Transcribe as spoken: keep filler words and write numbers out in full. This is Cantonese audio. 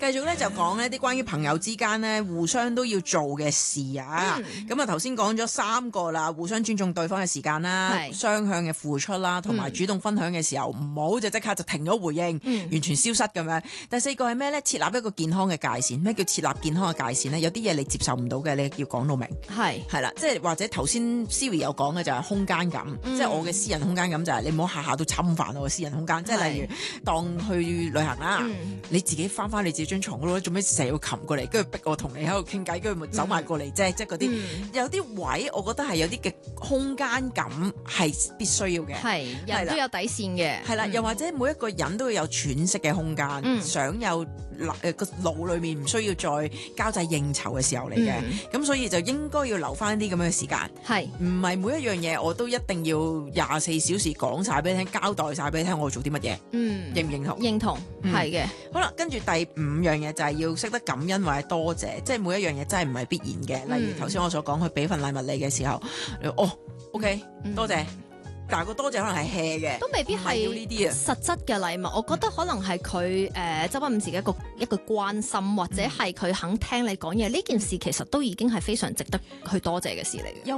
續咧就講呢啲關於朋友之間咧互相都要做嘅事啊。咁啊頭先講咗三個啦，互相尊重對方嘅時間啦，雙向嘅付出啦，同埋主動分享嘅時候唔好就即刻就停咗回應，嗯、完全消失咁樣。第四個係咩咧？設立一個健康嘅界線。咩叫設立健康嘅界線咧？有啲嘢你接受唔到嘅，你要講到明。係係啦，即係或者頭先 Siri 有講嘅就係空間感，嗯、即係我嘅私人空間感就係你唔好下下都侵犯我嘅私人空間。即係例如當去旅行啦，嗯、你自己翻翻你自己張床嗰度，做咩成日要擒過嚟，跟住逼我同你喺度傾偈，跟住咪走埋過嚟啫？嗯、即係嗰啲有啲位，我覺得係有啲嘅空間感係必須要嘅。係人都有底線嘅。係啦，又或者每一個人都要有喘息嘅空間，嗯、想有誒個腦裏面唔需要再交際應酬嘅時候嚟嘅。咁、嗯、所以就應該要留翻啲咁樣嘅時間。係唔係每一樣嘢我都一定要廿四小時講晒俾你聽，交代晒俾你聽我做啲乜嘢？嗯，認唔認同？認同，係嘅、嗯。好啦，跟住第五樣嘢就係要識得感恩或者多謝，即係每一樣嘢真係唔係必然嘅。例如頭先我所講，佢俾份禮物你嘅時候，哦 ，OK，、嗯、多謝。但係個多謝可能係 hea 嘅，都未必係要呢啲啊實質嘅禮物。我覺得可能係佢誒周不五時嘅一個一個關心，或者係佢肯聽你講嘢。呢件事其實都已經係非常值得去多謝嘅事嚟嘅。